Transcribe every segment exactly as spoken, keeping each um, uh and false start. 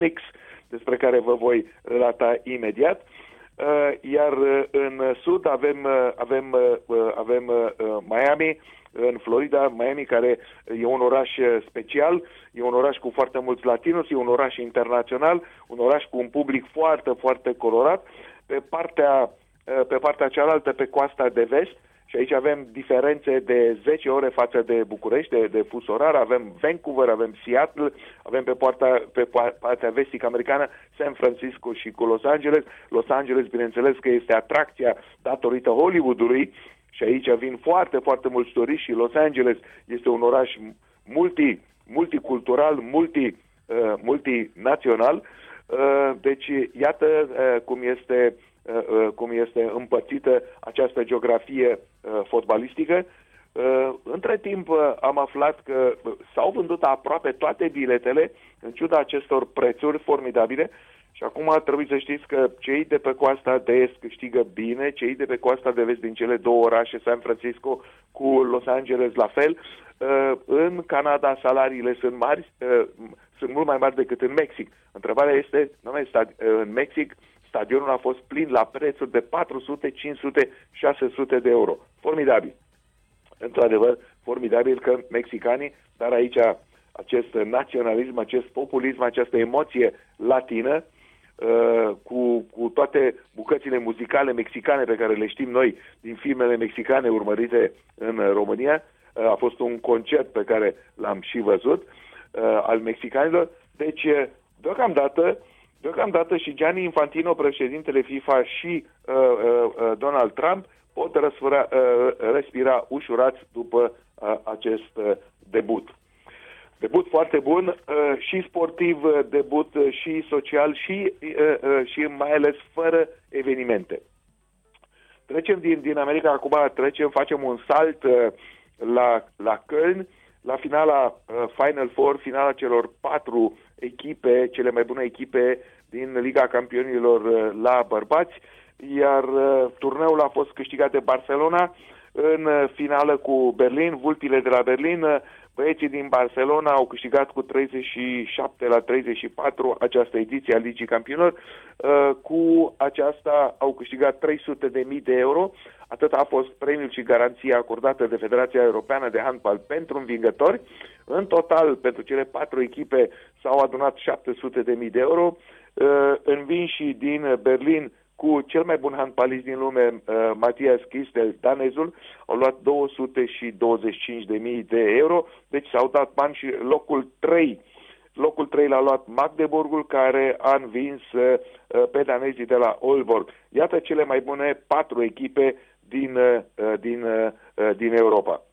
Knicks, despre care vă voi relata imediat. Iar în sud avem, avem, avem Miami, în Florida, Miami, care e un oraș special, e un oraș cu foarte mulți latinos, e un oraș internațional, un oraș cu un public foarte, foarte colorat. Pe partea, pe partea cealaltă, pe coasta de vest, și aici avem diferențe de zece ore față de București, de, de fus orar, avem Vancouver, avem Seattle, avem pe partea, pe partea vestică americană San Francisco și cu Los Angeles. Los Angeles, bineînțeles că este atracția datorită Hollywoodului și aici vin foarte, foarte mulți turiști și Los Angeles este un oraș multi, multicultural, multi, uh, multinațional. Uh, deci, iată uh, cum este cum este împărțită această geografie uh, fotbalistică. Uh, între timp uh, am aflat că s-au vândut aproape toate biletele, în ciuda acestor prețuri formidabile, și acum trebuie să știți că cei de pe coasta de est câștigă bine, cei de pe coasta de vest din cele două orașe, San Francisco cu Los Angeles la fel. Uh, în Canada salariile sunt mari, uh, sunt mult mai mari decât în Mexic. Întrebarea este, nu mai este în Mexic, stadionul a fost plin la prețuri de patru sute, cinci sute, șase sute de euro. Formidabil. Într-adevăr, formidabil că mexicanii, dar aici acest naționalism, acest populism, această emoție latină, uh, cu, cu toate bucățile muzicale mexicane pe care le știm noi din filmele mexicane urmărite în România, uh, a fost un concert pe care l-am și văzut, uh, al mexicanilor. Deci, deocamdată, Deocamdată și Gianni Infantino, președintele FIFA, și uh, uh, Donald Trump pot răsfăra, uh, respira ușurați după uh, acest uh, debut. Debut foarte bun, uh, și sportiv, uh, debut uh, și social și, uh, uh, și mai ales fără evenimente. Trecem din, din America acum, trecem, facem un salt uh, la, la Köln, la finala uh, Final Four, finala celor patru echipe, cele mai bune echipe din Liga Campionilor uh, la bărbați, iar uh, turneul a fost câștigat de Barcelona în uh, finală cu Berlin, Vulpile de la Berlin. Uh, băieții din Barcelona au câștigat cu treizeci și șapte la treizeci și patru această ediție a Ligii Campionilor. Uh, cu aceasta au câștigat trei sute de mii de euro. Atât a fost premiul și garanția acordată de Federația Europeană de Handbal pentru învingători. În total, pentru cele patru echipe s-au adunat șapte sute de mii de euro. Uh, învinși din Berlin cu cel mai bun handbalist din lume, uh, Matthias Kistel, danezul, au luat două sute douăzeci și cinci de mii de euro, deci s-au dat bani și locul trei. Locul trei l-a luat Magdeburgul, care a învins uh, pe danezii de la Aalborg. Iată cele mai bune patru echipe din, uh, din, uh, din Europa.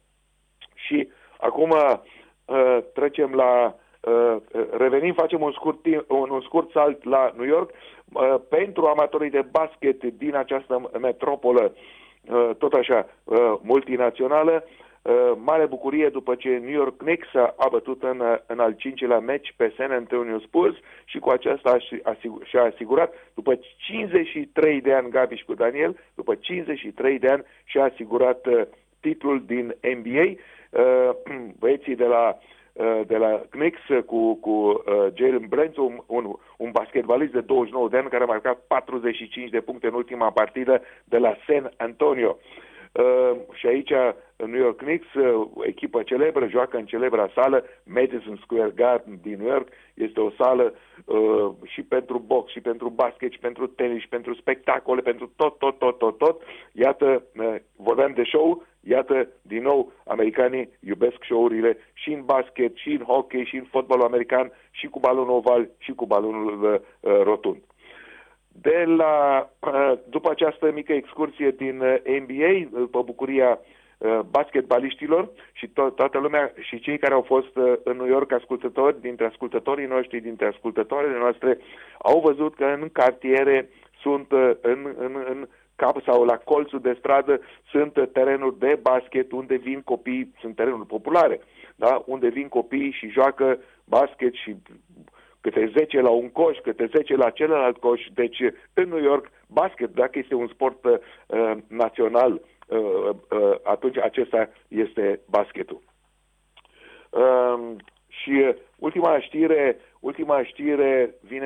Și acum uh, trecem la... Uh, revenim, facem un scurt, un, un scurt salt la New York. Uh, pentru amatorii de basket din această metropolă, uh, tot așa, uh, multinațională, uh, mare bucurie după ce New York Knicks a bătut în, în al cincilea meci pe San Antonio Spurs și cu aceasta și-a asigurat, după cincizeci și trei de ani, Gabi și cu Daniel, după cincizeci și trei de ani și-a asigurat uh, titlul din N B A. Uh, băieții de la de la Knicks cu, cu uh, Jalen Brunson, un, un, un basketbalist de douăzeci și nouă de ani care a marcat patruzeci și cinci de puncte în ultima partidă de la San Antonio. Uh, și aici New York Knicks, uh, echipă celebră, joacă în celebra sală Madison Square Garden din New York. Este o sală uh, și pentru box, și pentru basket, și pentru tenis, și pentru spectacole, pentru tot, tot, tot, tot, tot. Iată, uh, vorbeam de show, iată, din nou, americanii iubesc show-urile și în basket, și în hockey, și în fotbalul american, și cu balonul oval, și cu balonul uh, rotund. De la, uh, după această mică excursie din uh, N B A, după bucuria uh, basketbaliștilor și to- toată lumea și cei care au fost uh, în New York ascultători, dintre ascultătorii noștri, dintre ascultătoarele noastre, au văzut că în cartiere sunt uh, în, în, în cap sau la colțul de stradă sunt terenuri de basket unde vin copii, sunt terenuri populare, da? Unde vin copii și joacă basket și câte zece la un coș, câte zece la celălalt coș. Deci în New York, basket, dacă este un sport uh, național, uh, uh, atunci acesta este basketul. Uh, și ultima știre, ultima știre vine